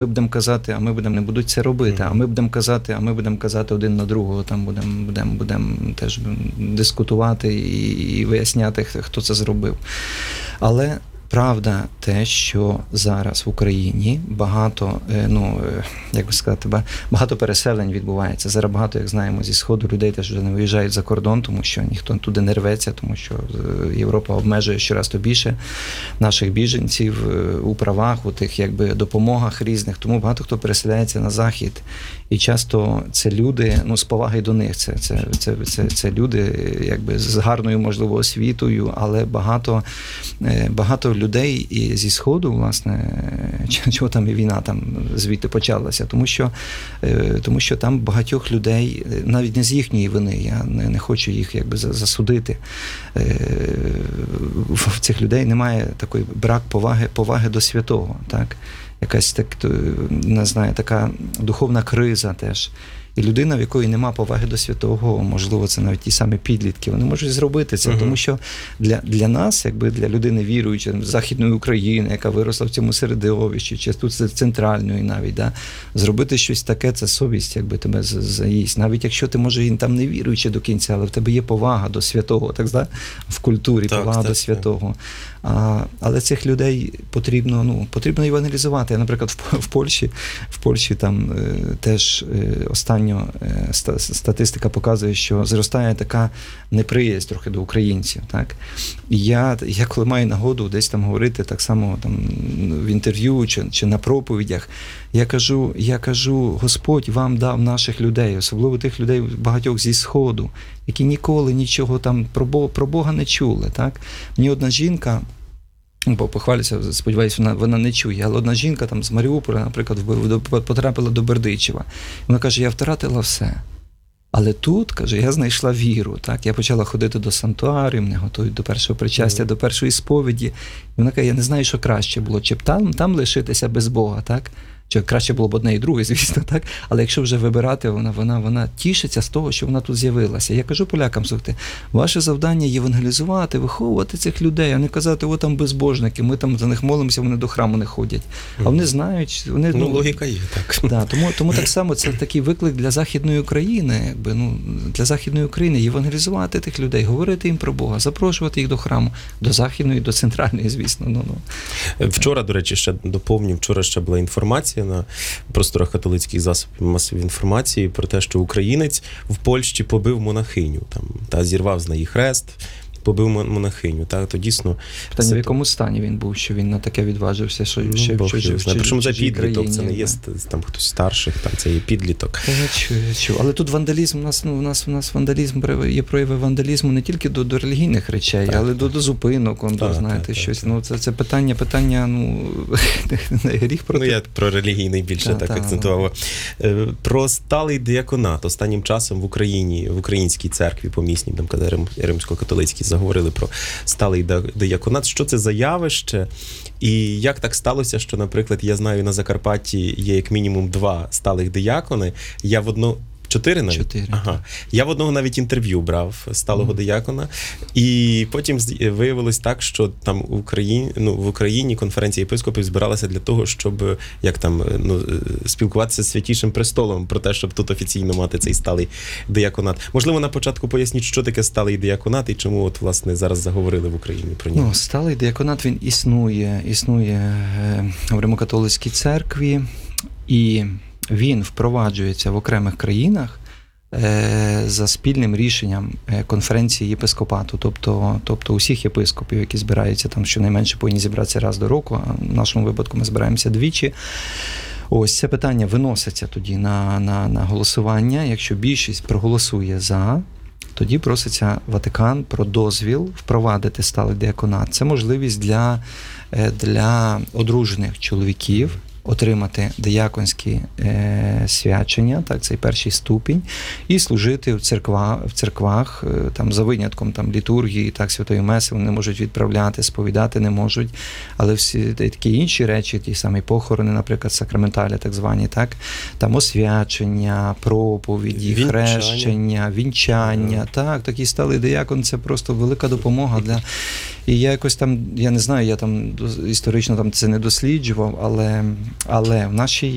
Ми будемо казати, а ми будемо не будуть це робити, а ми будемо казати, а ми будемо казати один на другого, там будемо теж дискутувати і виясняти, хто це зробив. Але правда те, що зараз в Україні багато, як би сказати, багато переселень відбувається. Зараз багато, як знаємо, зі Сходу людей теж вже не виїжджають за кордон, тому що ніхто туди не рветься, тому що Європа обмежує щораз то більше наших біженців у правах, у тих якби допомогах різних. Тому багато хто переселяється на Захід. І часто це люди, з поваги до них, це люди якби з гарною, можливо, освітою, але багато людей і зі Сходу, власне, чого там і війна там звідти почалася, тому що там багатьох людей, навіть не з їхньої вини, я не хочу їх якби засудити. В цих людей немає такої брак поваги до святого, так? Якась не знаю, така духовна криза теж. І людина, в якої нема поваги до святого, можливо, це навіть ті самі підлітки, вони можуть зробити це, тому що для нас, якби для людини віруючої, Західної України, яка виросла в цьому середовищі, чи тут центральної навіть, зробити щось таке, це совість, якби тебе заїсть. Навіть якщо ти, може, там не віруючи до кінця, але в тебе є повага до святого, так, в культурі, повага до святого. Але цих людей потрібно евангелізувати. Наприклад, в Польщі там теж останньо статистика показує, що зростає така неприязнь трохи до українців. Так? І я коли маю нагоду десь там говорити, так само там в інтерв'ю чи на проповідях, я кажу, Господь вам дав наших людей, особливо тих людей багатьох зі Сходу, які ніколи нічого там про Бога не чули. Так? Мені одна жінка, похвалюся, сподіваюся, вона не чує, але одна жінка там з Маріуполя, наприклад, потрапила до Бердичева. Вона каже, я втратила все. Але тут, каже, я знайшла віру. Так? Я почала ходити до санктуарію, мене готують до першого причастя, до першої сповіді. І вона каже, я не знаю, що краще було, чи б там лишитися без Бога, так? Чи краще було б одне і друге, звісно, так? Але якщо вже вибирати, вона тішиться з того, що вона тут з'явилася. Я кажу полякам, слухайте, ваше завдання євангелізувати, виховувати цих людей, а не казати, о, там безбожники, ми там за них молимося, вони до храму не ходять. А вони знають, логіка є, так. Да, тому так само це такий виклик для Західної України, якби, для Західної України євангелізувати тих людей, говорити їм про Бога, запрошувати їх до храму, до Західної, до Центральної, звісно. Вчора, до речі, ще доповню, вчора ще була інформація на просторах католицьких засобів масової інформації про те, що українець в Польщі побив монахиню, зірвав з неї хрест, побив монахиню. То дійсно... Питання, в якому стані він був, що він на таке відважився, що ще в Причому це підліток, країні, це не є там хтось старших, це є підліток. Я чую. Але тут вандалізм, у нас вандалізм, є прояви вандалізму не тільки до релігійних речей, але до зупинок, щось. Це питання, не гріх проти. Я про релігійний більше акцентував. Про сталий диаконат останнім часом в Україні, в українській церкві помісній, там, римсько-католицькій, заговорили про сталий диаконат. Що це за явище? І як так сталося, що, наприклад, я знаю, на Закарпатті є як мінімум 2 сталих диякони. Я в 4 навіть? 4. Ага. Я в одного навіть інтерв'ю брав сталого диякона, і потім виявилось так, що там в Україні конференція єпископів збиралася для того, щоб спілкуватися з Святішим Престолом про те, щоб тут офіційно мати цей сталий диаконат. Можливо, на початку поясніть, що таке сталий диаконат і чому власне зараз заговорили в Україні про нього. Сталий диаконат, він існує в Римо-католицькій церкві, і він впроваджується в окремих країнах за спільним рішенням конференції єпископату, тобто усіх єпископів, які збираються там щонайменше повинні зібратися раз до року, а в нашому випадку ми збираємося двічі. Ось це питання виноситься тоді на голосування. Якщо більшість проголосує за, тоді проситься Ватикан про дозвіл впровадити сталий диаконат. Це можливість для одружених чоловіків отримати дияконські свячення, цей перший ступінь, і служити в церквах, там, за винятком там, літургії, Святої Меси, вони не можуть відправляти, сповідати не можуть, але всі такі інші речі, ті самі похорони, наприклад, сакраменталі так звані, там освячення, проповіді, хрещення, вінчання, такий сталий диякон – це просто велика допомога для... І я якось там, я не знаю, я там історично це не досліджував, але в нашій